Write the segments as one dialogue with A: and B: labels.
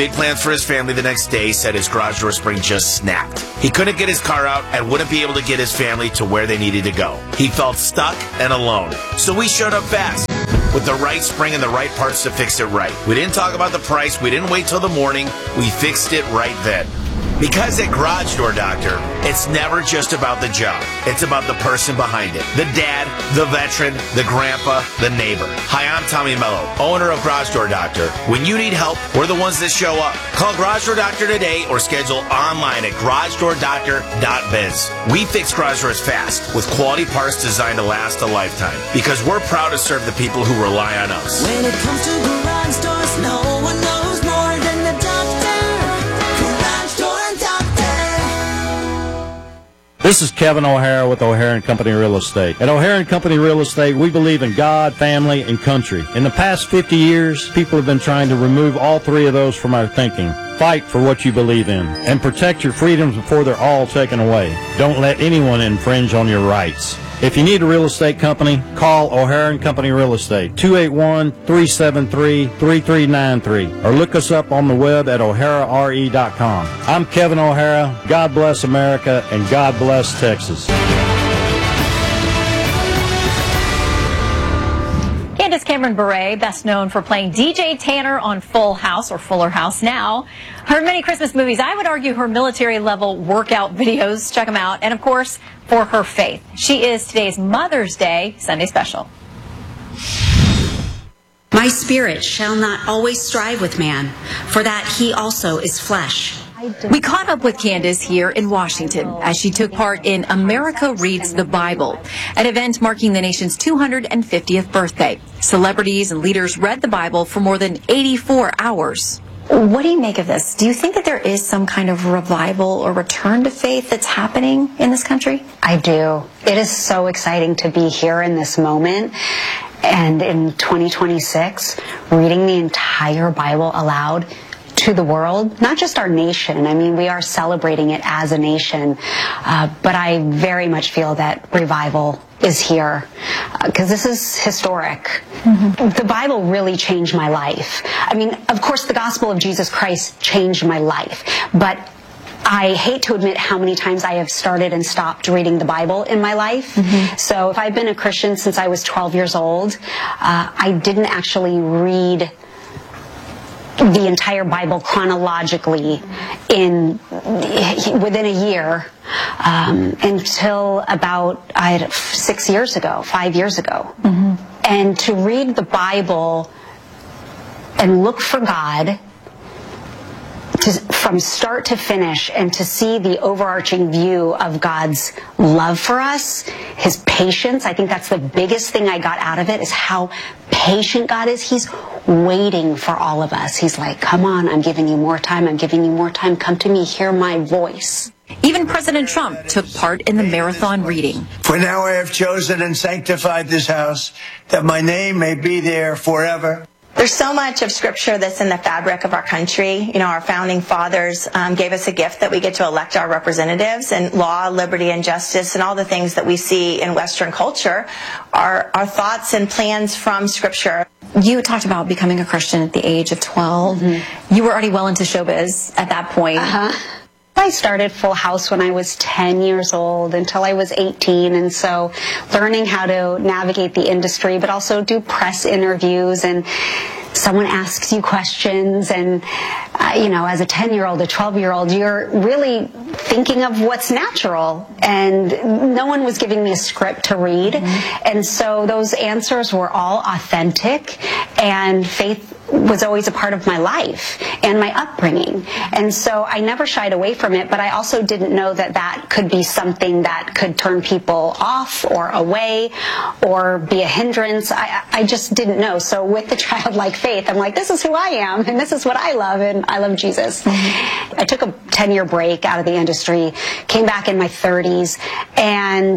A: Big plans for his family the next day said his garage door spring just snapped. He couldn't get his car out and wouldn't be able to get his family to where they needed to go. He felt stuck and alone. So we showed up fast with the right spring and the right parts to fix it right. We didn't talk about the price. We didn't wait till the morning. We fixed it right then. Because at Garage Door Doctor, it's never just about the job. It's about the person behind it. The dad, the veteran, the grandpa, the neighbor. Hi, I'm Tommy Mello, owner of Garage Door Doctor. When you need help, we're the ones that show up. Call Garage Door Doctor today or schedule online at garagedoordoctor.biz. We fix garage doors fast with quality parts designed to last a lifetime because we're proud to serve the people who rely on us.
B: When it comes to garage doors, no one knows more than the doctor.
C: This is Kevin O'Hara with O'Hara & Company Real Estate. At O'Hara & Company Real Estate, we believe in God, family, and country. In the past 50 years, people have been trying to remove all three of those from our thinking. Fight for what you believe in and protect your freedoms before they're all taken away. Don't let anyone infringe on your rights. If you need a real estate company, call O'Hara & Company Real Estate, 281-373-3393, or look us up on the web at o'harare.com. I'm Kevin O'Hara. God bless America, and God bless Texas.
D: Candace Cameron Bure, best known for playing DJ Tanner on Full House or Fuller House now. Her many Christmas movies, I would argue her military-level workout videos, check them out, and of course, for her faith. She is today's Mother's Day Sunday Special.
E: My spirit shall not always strive with man, for that he also is flesh.
D: We caught up with Candace here in Washington as she took part in America Reads the Bible, an event marking the nation's 250th birthday. Celebrities and leaders read the Bible for more than 84 hours. What do you make of this? Do you think that there is some kind of revival or return to faith that's happening in this country?
F: I do. It is so exciting to be here in this moment. And in 2026, reading the entire Bible aloud to the world, not just our nation. I mean, we are celebrating it as a nation, but I very much feel that revival is here because this is historic. The Bible really changed my life. I mean, of course, the gospel of Jesus Christ changed my life, but I hate to admit how many times I have started and stopped reading the Bible in my life. So if I've been a Christian since I was 12 years old, I didn't actually read the entire Bible chronologically within a year until about 5 years ago. And to read the Bible and look for God from start to finish and to see the overarching view of God's love for us, his patience. I think that's the biggest thing I got out of it, is how patient God is. He's waiting for all of us. He's like, come on, I'm giving you more time. I'm giving you more time. Come to me, hear my voice.
D: Even President Trump took part in the marathon reading.
G: For now I have chosen and sanctified this house, that my name may be there forever.
H: There's so much of Scripture that's in the fabric of our country. You know, our founding fathers gave us a gift that we get to elect our representatives, and law, liberty, and justice, and all the things that we see in Western culture are thoughts and plans from Scripture.
D: You talked about becoming a Christian at the age of 12. You were already well into showbiz at that point.
F: I started Full House when I was 10 years old until I was 18, and so learning how to navigate the industry, but also do press interviews, and someone asks you questions, and you know, as a 10-year-old, a 12-year-old, you're really thinking of what's natural, and no one was giving me a script to read, and so those answers were all authentic, and faith was always a part of my life and my upbringing. And so I never shied away from it, but I also didn't know that that could be something that could turn people off or away or be a hindrance. I just didn't know. So with the childlike faith, I'm like, this is who I am, and this is what I love, and I love Jesus. I took a 10-year break out of the industry, came back in my 30s, and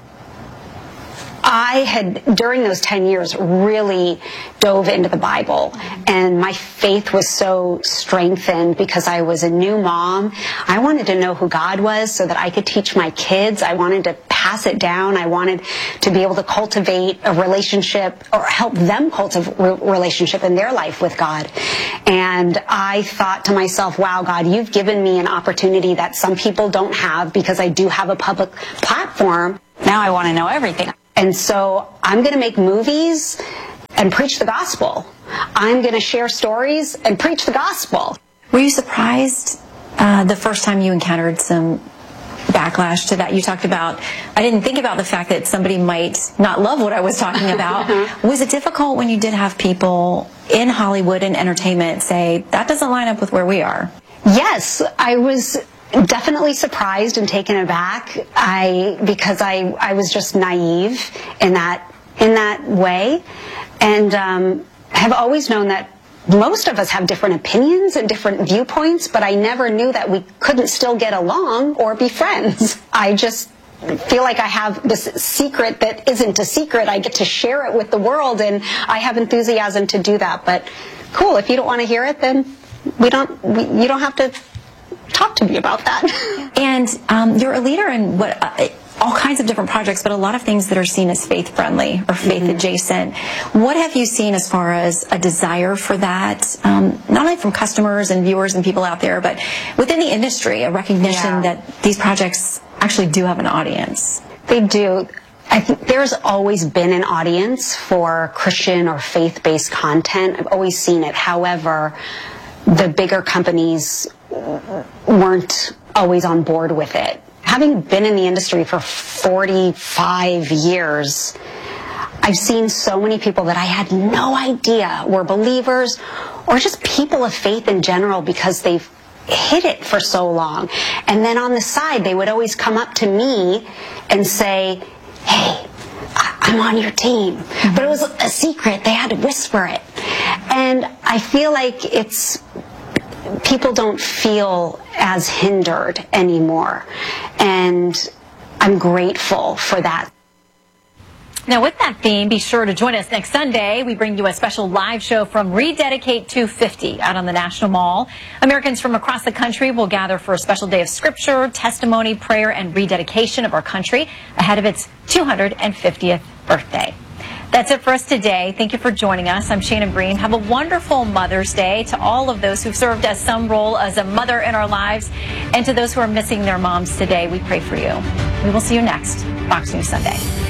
F: I had, during those 10 years, really dove into the Bible, and my faith was so strengthened because I was a new mom. I wanted to know who God was so that I could teach my kids. I wanted to pass it down. I wanted to be able to cultivate a relationship or help them cultivate a relationship in their life with God. And I thought to myself, wow, God, you've given me an opportunity that some people don't have because I do have a public platform.
I: Now I want to know everything.
F: And so I'm going to make movies and preach the gospel. I'm going to share stories and preach the gospel.
D: Were you surprised the first time you encountered some backlash to that? You talked about, I didn't think about the fact that somebody might not love what I was talking about. Was it difficult when you did have people in Hollywood and entertainment say, that doesn't line up with where we are?
F: Yes, I was definitely surprised and taken aback because I was just naive in that way, and have always known that most of us have different opinions and different viewpoints, but I never knew that we couldn't still get along or be friends. I just feel like I have this secret that isn't a secret. I get to share it with the world, and I have enthusiasm to do that. But cool, if you don't want to hear it, then you don't have to talk to me about that.
D: And you're a leader in all kinds of different projects, but a lot of things that are seen as faith-friendly or faith-adjacent. What have you seen as far as a desire for that, not only from customers and viewers and people out there, but within the industry, a recognition that these projects actually do have an audience?
F: They do. I think there's always been an audience for Christian or faith-based content. I've always seen it. However, the bigger companies weren't always on board with it. Having been in the industry for 45 years, I've seen so many people that I had no idea were believers or just people of faith in general because they've hid it for so long. And then on the side, they would always come up to me and say, hey, I'm on your team. But it was a secret. They had to whisper it. And I feel like people don't feel as hindered anymore. And I'm grateful for that.
J: Now, with that theme, be sure to join us next Sunday. We bring you a special live show from Rededicate 250 out on the National Mall. Americans from across the country will gather for a special day of scripture, testimony, prayer, and rededication of our country ahead of its 250th birthday. That's it for us today. Thank you for joining us. I'm Shannon Bream. Have a wonderful Mother's Day to all of those who've served as some role as a mother in our lives, and to those who are missing their moms today. We pray for you. We will see you next Fox News Sunday.